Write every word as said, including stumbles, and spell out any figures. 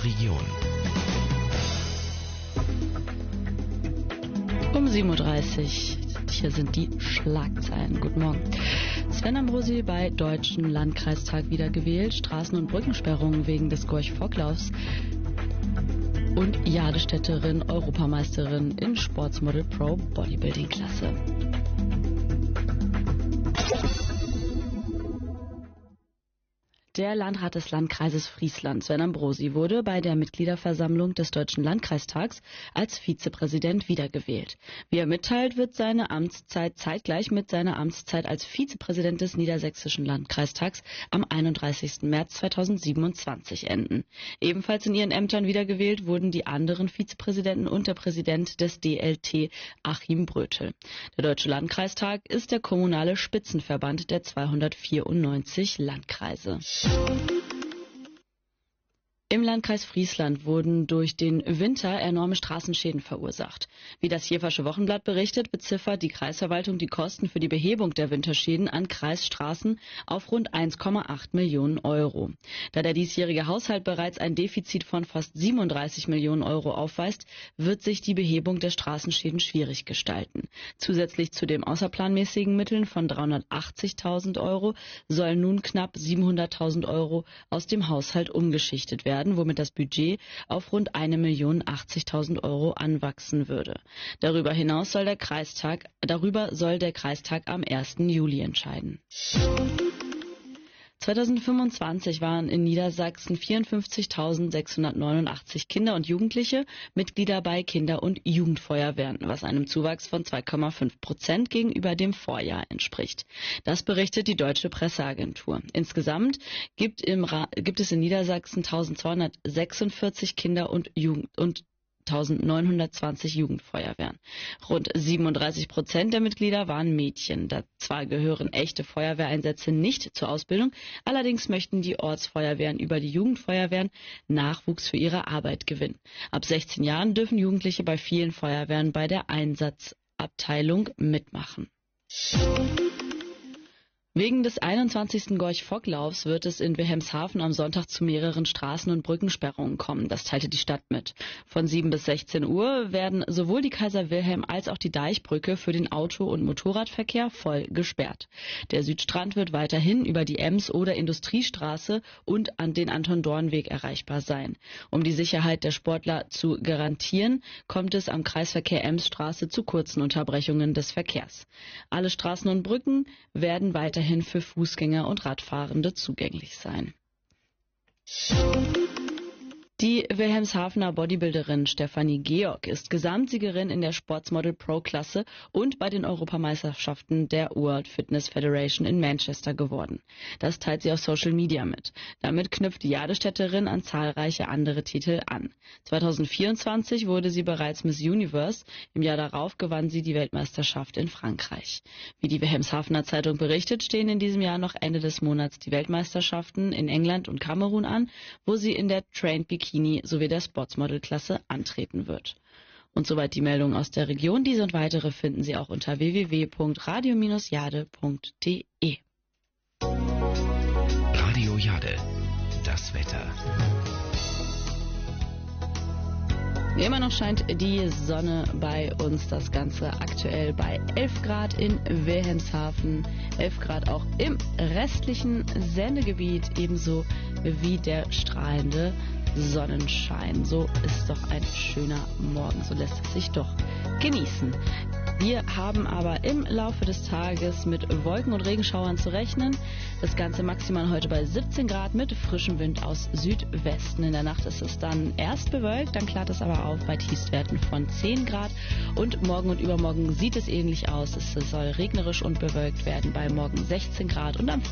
Region. Um sieben Uhr dreißig. Hier sind die Schlagzeilen. Guten Morgen. Sven Ambrosi bei Deutschen Landkreistag wiedergewählt. Straßen- und Brückensperrungen wegen des Gorch-Fock-Laufs. Und Jadestädterin, Europameisterin in Sportsmodel Pro Bodybuilding-Klasse. Der Landrat des Landkreises Friesland, Sven Ambrosi, wurde bei der Mitgliederversammlung des Deutschen Landkreistags als Vizepräsident wiedergewählt. Wie er mitteilt, wird seine Amtszeit zeitgleich mit seiner Amtszeit als Vizepräsident des Niedersächsischen Landkreistags am einunddreißigsten März zweitausendsiebenundzwanzig enden. Ebenfalls in ihren Ämtern wiedergewählt wurden die anderen Vizepräsidenten und der Präsident des D L T, Achim Brötel. Der Deutsche Landkreistag ist der kommunale Spitzenverband der zweihundertvierundneunzig Landkreise. Im Landkreis Friesland wurden durch den Winter enorme Straßenschäden verursacht. Wie das Jeversche Wochenblatt berichtet, beziffert die Kreisverwaltung die Kosten für die Behebung der Winterschäden an Kreisstraßen auf rund eins Komma acht Millionen Euro. Da der diesjährige Haushalt bereits ein Defizit von fast siebenunddreißig Millionen Euro aufweist, wird sich die Behebung der Straßenschäden schwierig gestalten. Zusätzlich zu den außerplanmäßigen Mitteln von dreihundertachtzigtausend Euro sollen nun knapp siebenhunderttausend Euro aus dem Haushalt umgeschichtet werden, womit das Budget auf rund eine Million achtzigtausend Euro anwachsen würde. Darüber hinaus soll der Kreistag, darüber soll der Kreistag am ersten Juli entscheiden. zweitausendfünfundzwanzig waren in Niedersachsen vierundfünfzigtausendsechshundertneunundachtzig Kinder und Jugendliche Mitglieder bei Kinder- und Jugendfeuerwehren, was einem Zuwachs von zwei Komma fünf Prozent gegenüber dem Vorjahr entspricht. Das berichtet die Deutsche Presseagentur. Insgesamt gibt, im Ra- gibt es in Niedersachsen eintausendzweihundertsechsundvierzig Kinder- und Jugend- und eintausendneunhundertzwanzig Jugendfeuerwehren. Rund siebenunddreißig Prozent der Mitglieder waren Mädchen. Da zwar gehören echte Feuerwehreinsätze nicht zur Ausbildung, allerdings möchten die Ortsfeuerwehren über die Jugendfeuerwehren Nachwuchs für ihre Arbeit gewinnen. Ab sechzehn Jahren dürfen Jugendliche bei vielen Feuerwehren bei der Einsatzabteilung mitmachen. Wegen des einundzwanzigsten Gorch-Fock-Laufs wird es in Wilhelmshaven am Sonntag zu mehreren Straßen- und Brückensperrungen kommen. Das teilte die Stadt mit. Von sieben bis sechzehn Uhr werden sowohl die Kaiser-Wilhelm- als auch die Deichbrücke für den Auto- und Motorradverkehr voll gesperrt. Der Südstrand wird weiterhin über die Ems- oder Industriestraße und an den Anton-Dorn-Weg erreichbar sein. Um die Sicherheit der Sportler zu garantieren, kommt es am Kreisverkehr Emsstraße zu kurzen Unterbrechungen des Verkehrs. Alle Straßen und Brücken werden weiterhin für Fußgänger und Radfahrende zugänglich sein. Die Wilhelmshavener Bodybuilderin Stefanie Georg ist Gesamtsiegerin in der Sportsmodel Pro Klasse und bei den Europameisterschaften der World Fitness Federation in Manchester geworden. Das teilt sie auf Social Media mit. Damit knüpft die Jadestädterin an zahlreiche andere Titel an. zweitausendvierundzwanzig wurde sie bereits Miss Universe. Im Jahr darauf gewann sie die Weltmeisterschaft in Frankreich. Wie die Wilhelmshavener Zeitung berichtet, stehen in diesem Jahr noch Ende des Monats die Weltmeisterschaften in England und Kamerun an, wo sie in der Trained Bikini sowie der Sportsmodel-Klasse antreten wird. Und soweit die Meldungen aus der Region. Diese und weitere finden Sie auch unter w w w punkt radio Bindestrich jade punkt de. Radio Jade, das Wetter. Wie immer noch scheint die Sonne bei uns, das Ganze aktuell bei elf Grad in Wilhelmshaven, elf Grad auch im restlichen Sendegebiet, ebenso wie der strahlende Sonnenschein. So ist doch ein schöner Morgen, so lässt es sich doch genießen. Wir haben aber im Laufe des Tages mit Wolken und Regenschauern zu rechnen. Das Ganze maximal heute bei siebzehn Grad mit frischem Wind aus Südwesten. In der Nacht ist es dann erst bewölkt, dann klart es aber auf bei Tiefstwerten von zehn Grad. Und morgen und übermorgen sieht es ähnlich aus. Es soll regnerisch und bewölkt werden, bei morgen sechzehn Grad und am